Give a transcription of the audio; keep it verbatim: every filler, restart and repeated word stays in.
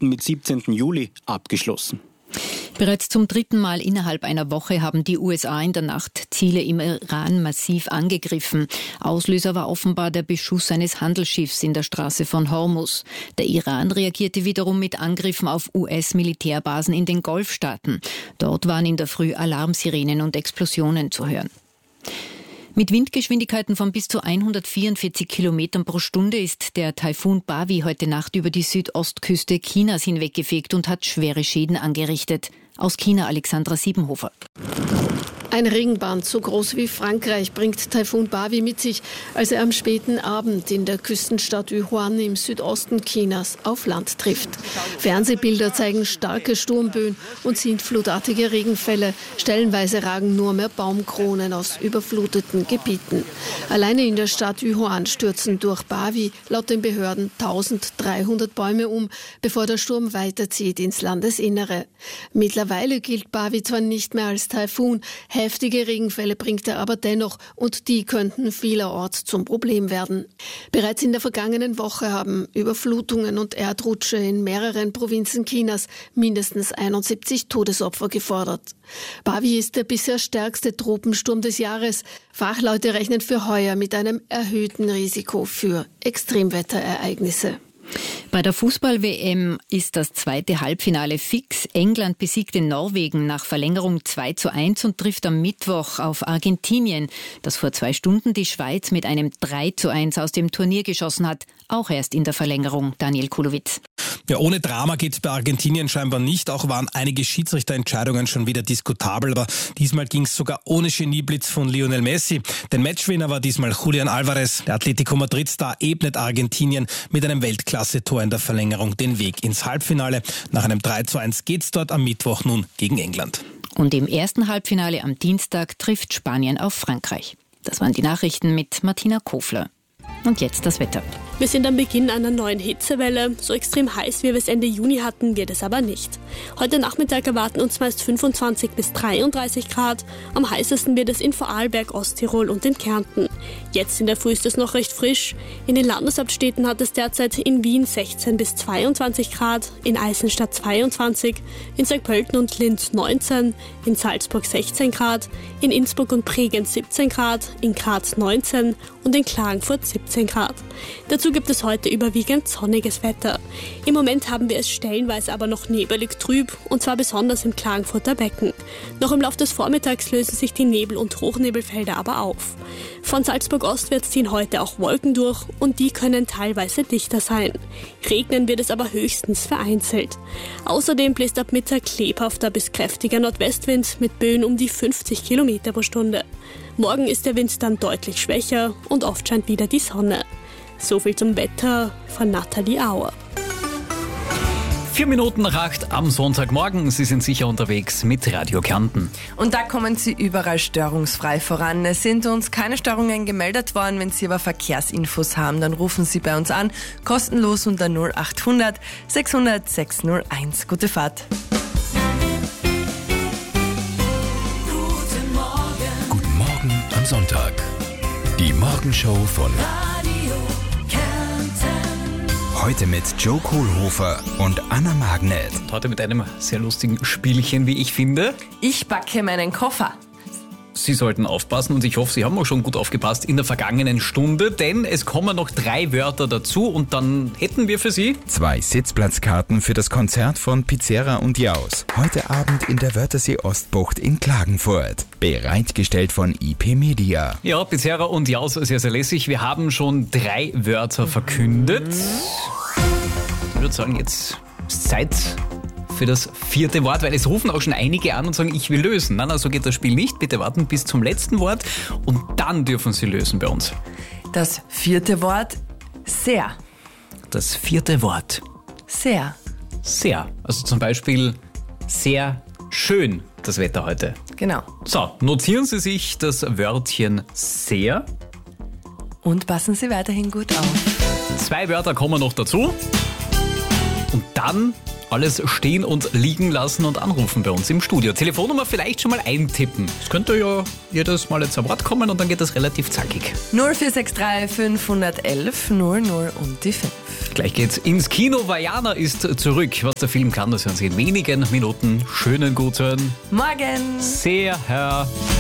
wurden mit siebzehnten Juli abgeschlossen. Bereits zum dritten Mal innerhalb einer Woche haben die U S A in der Nacht Ziele im Iran massiv angegriffen. Auslöser war offenbar der Beschuss eines Handelsschiffs in der Straße von Hormuz. Der Iran reagierte wiederum mit Angriffen auf U S-Militärbasen in den Golfstaaten. Dort waren in der Früh Alarmsirenen und Explosionen zu hören. Mit Windgeschwindigkeiten von bis zu hundertvierundvierzig Kilometern pro Stunde ist der Taifun Bavi heute Nacht über die Südostküste Chinas hinweggefegt und hat schwere Schäden angerichtet. Aus China Alexandra Siebenhofer. Ein Regenband so groß wie Frankreich bringt Taifun Bavi mit sich, als er am späten Abend in der Küstenstadt Yuhuan im Südosten Chinas auf Land trifft. Fernsehbilder zeigen starke Sturmböen und sintflutartige Regenfälle. Stellenweise ragen nur mehr Baumkronen aus überfluteten Gebieten. Alleine in der Stadt Yuhuan stürzen durch Bavi laut den Behörden eintausenddreihundert Bäume um, bevor der Sturm weiterzieht ins Landesinnere. Mittlerweile gilt Bavi zwar nicht mehr als Taifun, heftige Regenfälle bringt er aber dennoch und die könnten vielerorts zum Problem werden. Bereits in der vergangenen Woche haben Überflutungen und Erdrutsche in mehreren Provinzen Chinas mindestens einundsiebzig Todesopfer gefordert. Bavi ist der bisher stärkste Tropensturm des Jahres. Fachleute rechnen für heuer mit einem erhöhten Risiko für Extremwetterereignisse. Bei der Fußball-W M ist das zweite Halbfinale fix. England besiegte Norwegen nach Verlängerung zwei zu eins und trifft am Mittwoch auf Argentinien, das vor zwei Stunden die Schweiz mit einem drei zu eins aus dem Turnier geschossen hat. Auch erst in der Verlängerung. Daniel Kulowitz. Ja, ohne Drama geht's bei Argentinien scheinbar nicht. Auch waren einige Schiedsrichterentscheidungen schon wieder diskutabel. Aber diesmal ging's sogar ohne Genieblitz von Lionel Messi. Der Matchwinner war diesmal Julian Alvarez. Der Atletico Madrid-Star ebnet Argentinien mit einem Weltklasse-Tor in der Verlängerung den Weg ins Halbfinale. Nach einem drei zu eins geht's dort am Mittwoch nun gegen England. Und im ersten Halbfinale am Dienstag trifft Spanien auf Frankreich. Das waren die Nachrichten mit Martina Kofler. Und jetzt das Wetter. Wir sind am Beginn einer neuen Hitzewelle. So extrem heiß, wie wir es Ende Juni hatten, wird es aber nicht. Heute Nachmittag erwarten uns meist fünfundzwanzig bis dreiunddreißig Grad. Am heißesten wird es in Vorarlberg, Osttirol und in Kärnten. Jetzt in der Früh ist es noch recht frisch. In den Landeshauptstädten hat es derzeit in Wien sechzehn bis zweiundzwanzig Grad, in Eisenstadt zweiundzwanzig, in Sankt Pölten und Linz neunzehn, in Salzburg sechzehn Grad, in Innsbruck und Bregenz siebzehn Grad, in Graz neunzehn und in Klagenfurt siebzehn Grad. Dazu gibt es heute überwiegend sonniges Wetter. Im Moment haben wir es stellenweise aber noch nebelig trüb, und zwar besonders im Klagenfurter Becken. Noch im Laufe des Vormittags lösen sich die Nebel- und Hochnebelfelder aber auf. Von Salzburg ostwärts ziehen heute auch Wolken durch und die können teilweise dichter sein. Regnen wird es aber höchstens vereinzelt. Außerdem bläst ab Mittag lebhafter bis kräftiger Nordwestwind mit Böen um die fünfzig Kilometer pro Stunde. Morgen ist der Wind dann deutlich schwächer und oft scheint wieder die Sonne. So viel zum Wetter von Nathalie Auer. Vier Minuten nach acht am Sonntagmorgen. Sie sind sicher unterwegs mit Radio Kärnten. Und da kommen Sie überall störungsfrei voran. Es sind uns keine Störungen gemeldet worden. Wenn Sie aber Verkehrsinfos haben, dann rufen Sie bei uns an. Kostenlos unter null acht hundert sechshundert sechshunderteins. Gute Fahrt. Guten Morgen. Guten Morgen am Sonntag. Die Morgenshow von Radio Kärnten. Heute mit Joe Kohlhofer und Anna Magnet. Heute mit einem sehr lustigen Spielchen, wie ich finde. Ich packe meinen Koffer. Sie sollten aufpassen und ich hoffe, Sie haben auch schon gut aufgepasst in der vergangenen Stunde, denn es kommen noch drei Wörter dazu und dann hätten wir für Sie zwei Sitzplatzkarten für das Konzert von Pizzera und Jaus. Heute Abend in der Wörthersee Ostbucht in Klagenfurt. Bereitgestellt von I P Media. Ja, Pizzera und Jaus, sehr, sehr lässig. Wir haben schon drei Wörter verkündet. Ich würde sagen, jetzt ist Zeit für das vierte Wort, weil es rufen auch schon einige an und sagen, ich will lösen. Nein, so geht das Spiel nicht. Bitte warten bis zum letzten Wort und dann dürfen Sie lösen bei uns. Das vierte Wort, sehr. Das vierte Wort. Sehr. Sehr. Also zum Beispiel sehr schön das Wetter heute. Genau. So, notieren Sie sich das Wörtchen sehr. Und passen Sie weiterhin gut auf. Zwei Wörter kommen noch dazu. Und dann alles stehen und liegen lassen und anrufen bei uns im Studio. Telefonnummer vielleicht schon mal eintippen. Es könnte ja jedes Mal jetzt ein Wort kommen und dann geht das relativ zackig. null vier sechs drei fünf eins eins null null und die fünf. Gleich geht's ins Kino. Vaiana ist zurück. Was der Film kann, das hören Sie in wenigen Minuten. Schönen guten Morgen. Sehr, Herr